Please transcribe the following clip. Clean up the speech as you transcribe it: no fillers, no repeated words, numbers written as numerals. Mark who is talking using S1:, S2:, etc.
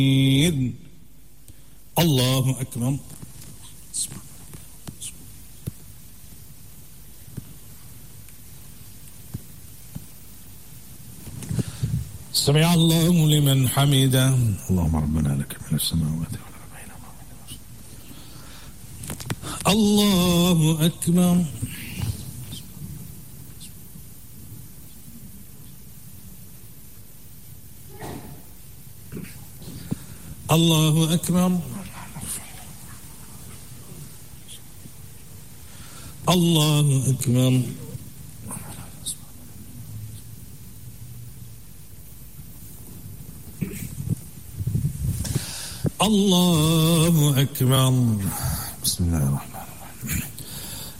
S1: الله أكبر. سمع الله لمن حمده. اللهم ربنا لك من السماوات والأرض. الله أكبر. الله أكبر. الله أكبر. الله أكبر. بسم الله الرحمن الرحيم.